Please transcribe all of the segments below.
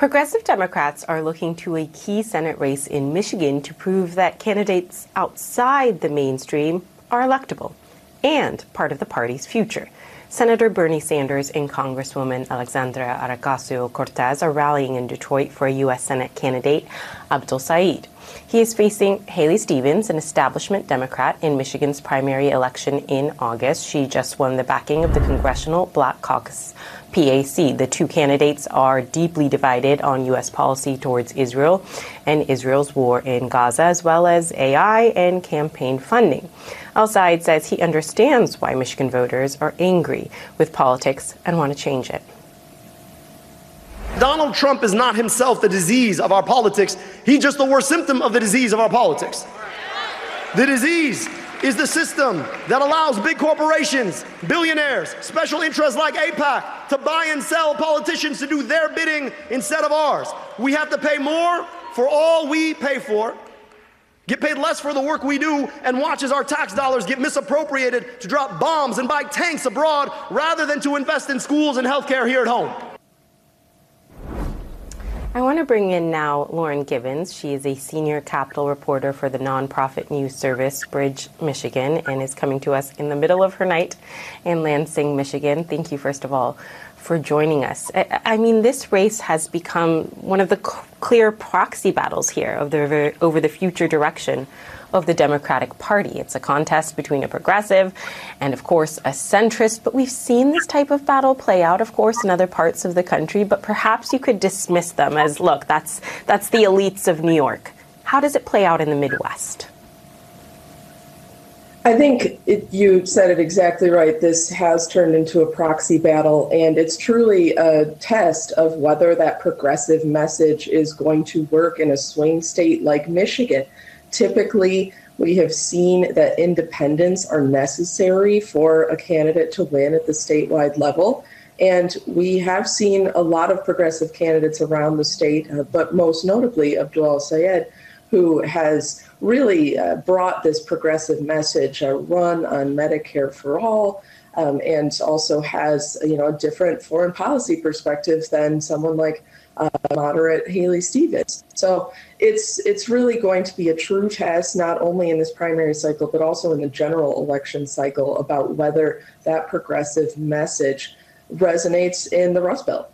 Progressive Democrats are looking to a key Senate race in Michigan to prove that candidates outside the mainstream are electable and part of the party's future. Senator Bernie Sanders and Congresswoman Alexandria Ocasio-Cortez are rallying in Detroit for a U.S. Senate candidate, Abdul Said. He is facing Haley Stevens, an establishment Democrat, in Michigan's primary election in August. She just won the backing of the Congressional Black Caucus, PAC. The two candidates are deeply divided on U.S. policy towards Israel and Israel's war in Gaza, as well as AI and campaign funding. Al-Said says he understands why Michigan voters are angry with politics and want to change it. Donald Trump is not himself the disease of our politics. He's just the worst symptom of the disease of our politics. The disease is the system that allows big corporations, billionaires, special interests like AIPAC to buy and sell politicians to do their bidding instead of ours. We have to pay more for all we pay for, get paid less for the work we do, and watch as our tax dollars get misappropriated to drop bombs and buy tanks abroad rather than to invest in schools and healthcare here at home. I want to bring in now Lauren Gibbons. She is a senior Capitol reporter for the nonprofit news service Bridge Michigan and is coming to us in the middle of her night in Lansing, Michigan. Thank you, first of all, for joining us. I mean, this race has become one of the clear proxy battles here over the future direction of the Democratic Party. It's a contest between a progressive and, of course, a centrist. But we've seen this type of battle play out, of course, in other parts of the country. But perhaps you could dismiss them as, look, that's the elites of New York. How does it play out in the Midwest? I think you said it exactly right. This has turned into a proxy battle, and it's truly a test of whether that progressive message is going to work in a swing state like Michigan. Typically, we have seen that independents are necessary for a candidate to win at the statewide level. And we have seen a lot of progressive candidates around the state, but most notably Abdul Sayed, who has really brought this progressive message, a run on Medicare for all, and also has a different foreign policy perspective than someone like moderate Haley Stevens. So it's really going to be a true test, not only in this primary cycle, but also in the general election cycle, about whether that progressive message resonates in the Rust Belt.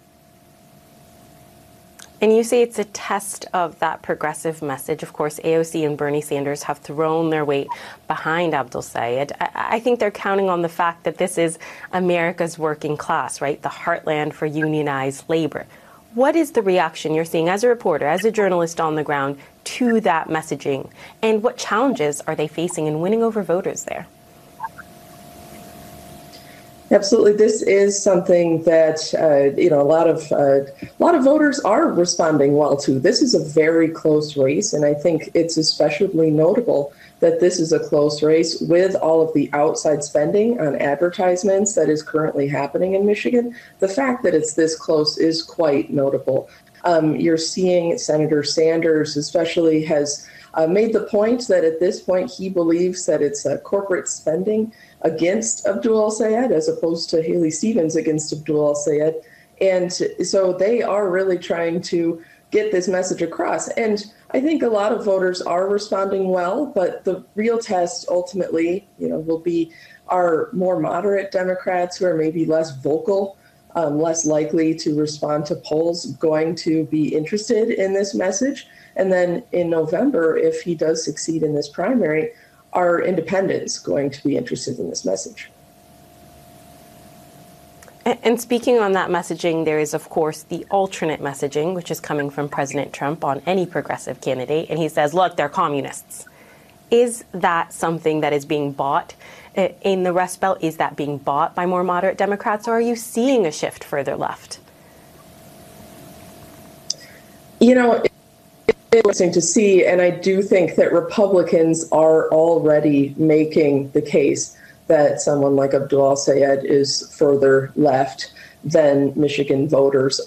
And you say it's a test of that progressive message. Of course, AOC and Bernie Sanders have thrown their weight behind Abdul Sayed. I think they're counting on the fact that this is America's working class, right? The heartland for unionized labor. What is the reaction you're seeing as a reporter, as a journalist on the ground, to that messaging? And what challenges are they facing in winning over voters there? Absolutely, this is something that a lot of voters are responding well to. This is a very close race, and I think it's especially notable that this is a close race with all of the outside spending on advertisements that is currently happening in Michigan. The fact that it's this close is quite notable. You're seeing Senator Sanders especially has made the point that at this point he believes that it's corporate spending against Abdul Sayed as opposed to Haley Stevens against Abdul Sayed. And so they are really trying to get this message across. And I think a lot of voters are responding well, but the real test ultimately, will be our more moderate Democrats who are maybe less vocal, less likely to respond to polls, going to be interested in this message. And then in November, if he does succeed in this primary, are independents going to be interested in this message? And speaking on that messaging, there is, of course, the alternate messaging, which is coming from President Trump on any progressive candidate. And he says, look, they're communists. Is that something that is being bought in the Rust Belt? Is that being bought by more moderate Democrats? Or are you seeing a shift further left? It's interesting to see, and I do think that Republicans are already making the case that someone like Abdul Sayed is further left than Michigan voters